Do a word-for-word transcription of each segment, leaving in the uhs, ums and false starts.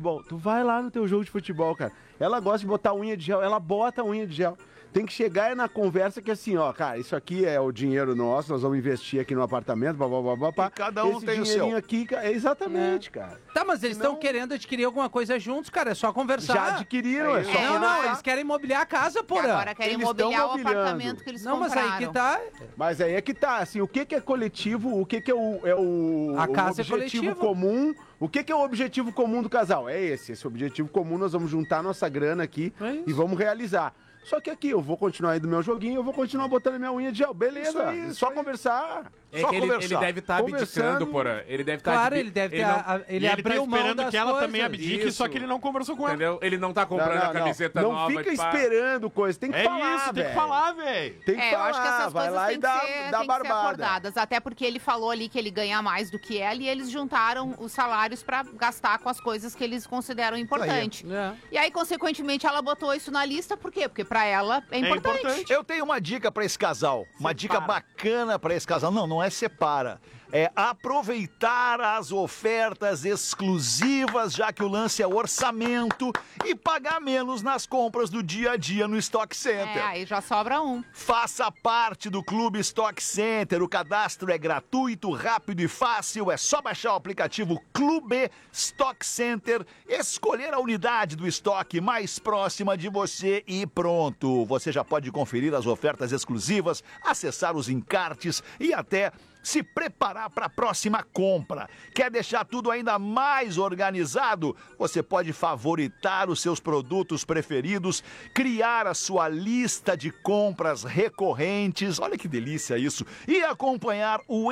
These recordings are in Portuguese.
futebol. Tu vai lá no teu jogo de futebol, cara. Ela gosta de botar unha de gel, ela bota unha de gel. Tem que chegar na conversa que assim, ó, cara, isso aqui é o dinheiro nosso, nós vamos investir aqui no apartamento, blá, blá, blá, blá, blá. E cada um Esse tem o dinheirinho seu. aqui, é exatamente, é. cara. Tá, mas eles estão Senão... querendo adquirir alguma coisa juntos, cara, é só conversar. Já adquiriram, é, é só Não, não, eles querem imobiliar a casa, porra. Agora querem Eles imobiliar o mobiliando. apartamento que eles Não, mas compraram. aí que tá... Mas aí é que tá, assim, o que que é coletivo, o que que é o, é o, A o casa é objetivo coletiva. comum, o que que é o objetivo comum do casal? É esse, esse objetivo comum, nós vamos juntar nossa grana aqui É isso. e vamos realizar. Só que aqui, eu vou continuar indo no meu joguinho, eu vou continuar botando a minha unha de gel, beleza, Isso aí, isso só aí. conversar. É Só que ele, conversar. ele deve estar abdicando, Conversando. porra. Ele deve estar... Claro, ele deve ter... não- a- a- E ele ele tá abriu mão esperando das que ela coisas. também abdique, Isso. só que ele não conversou com ela. Entendeu? Ele não tá comprando a camiseta não nova. fica de pá. esperando coisa, tem que É falar, isso, tem velho. que falar, velho. Tem que É, eu falar, acho que essas vai coisas lá têm e que, dá, ser, dá têm que ser barbada. acordadas. Até porque ele falou ali que ele ganha mais do que ela e eles juntaram os salários pra gastar com as coisas que eles consideram importantes. É. E aí, consequentemente, ela botou isso na lista, por quê? Porque pra ela é importante. importante. Eu tenho uma dica pra esse casal. Uma dica bacana pra esse casal. Não, não é separa. É aproveitar as ofertas exclusivas, já que o lance é orçamento, e pagar menos nas compras do dia a dia no Stock Center. É, aí já sobra um. Faça parte do Clube Stock Center. O cadastro é gratuito, rápido e fácil. É só baixar o aplicativo Clube Stock Center, escolher a unidade do estoque mais próxima de você e pronto. Você já pode conferir as ofertas exclusivas, acessar os encartes e até se preparar para a próxima compra. Quer deixar tudo ainda mais organizado? Você pode favoritar os seus produtos preferidos, criar a sua lista de compras recorrentes, olha que delícia isso, e acompanhar o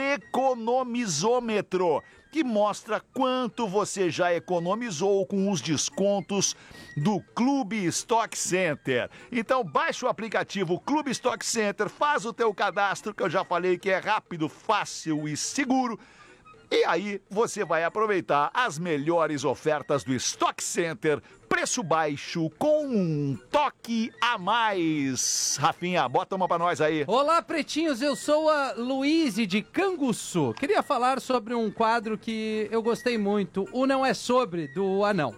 economizômetro, que mostra quanto você já economizou com os descontos do Clube Stock Center. Então baixa o aplicativo Clube Stock Center, faz o teu cadastro, que eu já falei que é rápido, fácil e seguro. E aí você vai aproveitar as melhores ofertas do Stock Center, preço baixo com um toque a mais. Rafinha, bota uma pra nós aí. Olá, pretinhos, eu sou a Luíse de Canguçu. Queria falar sobre um quadro que eu gostei muito, o Não É Sobre, do Anão.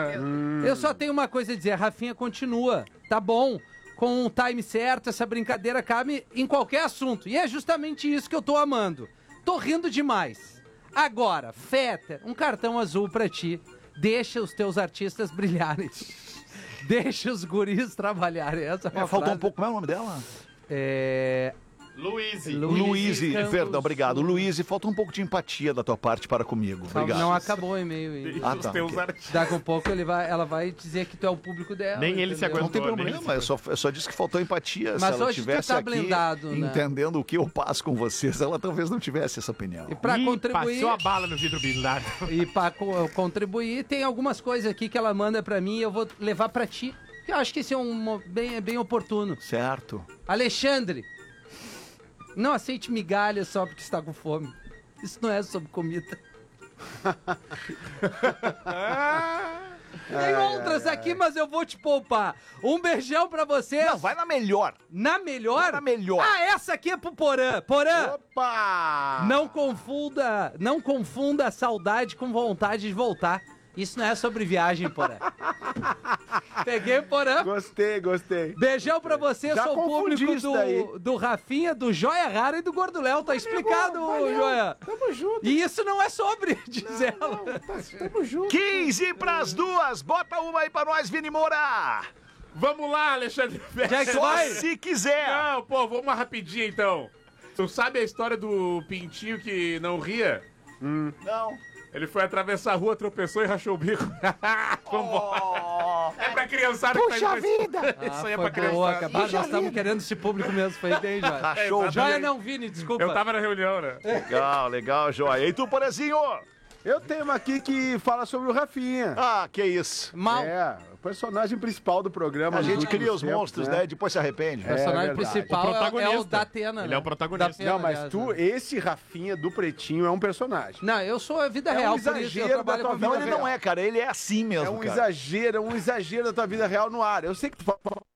Eu só tenho uma coisa a dizer, Rafinha continua, tá bom, com o time certo, essa brincadeira cabe em qualquer assunto. E é justamente isso que eu tô amando. Tô rindo demais. Agora, Fetter, um cartão azul pra ti. Deixa os teus artistas brilharem. Deixa os guris trabalharem. Essa é uma É, faltou frase... um pouco, como é o nome dela? É... Luiz. Luíse, Canguçu. perdão, obrigado. Luíse, falta um pouco de empatia da tua parte para comigo. Obrigado. Não acabou o e-mail ainda. Ah, Os tá, teus ok. artistas. Daqui a pouco ele vai, ela vai dizer que tu é o público dela. Nem ele se entendeu? Não tem Não, nem problema, eu só, eu só disse que faltou empatia. Mas Se ela hoje tu tivesse tá aqui blindado, né? entendendo o que eu passo com vocês, ela talvez não tivesse essa opinião. E pra Ih, contribuir, Passou a bala no vidro blindado. e pra co- contribuir, tem algumas coisas aqui que ela manda pra mim e eu vou levar pra ti. Que eu acho que esse é um mo- bem, bem oportuno. Certo. Alexandre, não aceite migalhas só porque está com fome. Isso não é sobre comida. Tem outras aqui, mas eu vou te poupar. Um beijão pra vocês. Não, vai na melhor. Na melhor? Vai na melhor. Ah, essa aqui é pro Porã. Porã, Opa! não confunda, não confunda a saudade com vontade de voltar. Isso não é sobre viagem, Porã. Peguei, Porã. Gostei, gostei. Beijão pra você, Já sou o confundi público isso daí. do, do Rafinha, do Joia Rara e do Gordo Léo. Tá explicado, Joia. Tamo junto. E isso não é sobre, diz ela. Tamo junto. quinze pras duas. Bota uma aí pra nós, Vini Moura. Vamos lá, Alexandre Já é que Só vai. se quiser. Não, pô, vamos uma rapidinha então. Tu sabe a história do pintinho que não ria? Não. Ele foi atravessar a rua, tropeçou e rachou o bico. Vambora. É pra criançada que Puxa faz vida! Isso aí é Foi pra boa, criançada. acabaram. Nós estamos querendo esse público mesmo. Foi bem, Joia. Rachou o Exatamente. Joia não, Vini, desculpa. Eu tava na reunião, né? Legal, legal, joia. E tu, Porazinho? Eu tenho uma aqui que fala sobre o Rafinha. Ah, que isso. Mal. É, o personagem principal do programa. A nos gente últimos cria os tempos, monstros, né? E depois se arrepende. O personagem É verdade. principal O é, é o protagonista. da Atena. Ele né? é o protagonista. Da Atena, Não, mas aliás, tu, né? esse Rafinha do Pretinho é um personagem. Não, eu sou a vida É um real, por isso eu exagero trabalho da com a tua vida Não, ele real. não é, cara. Ele é assim mesmo, É um cara. exagero, é um exagero da tua vida real no ar. Eu sei que tu fala